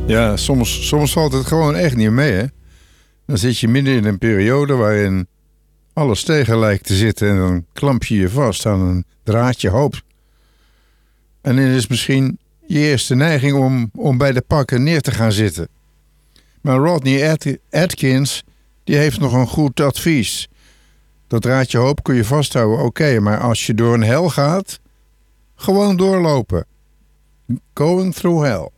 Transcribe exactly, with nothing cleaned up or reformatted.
Ja, soms, soms valt het gewoon echt niet mee, hè. Dan zit je midden in een periode waarin alles tegen lijkt te zitten en dan klamp je je vast aan een draadje hoop. En dan is misschien je eerste neiging om, om bij de pakken neer te gaan zitten. Maar Rodney Ad- Atkins, die heeft nog een goed advies. Dat draadje hoop kun je vasthouden, oké, okay, maar als je door een hel gaat, gewoon doorlopen. Going through hell.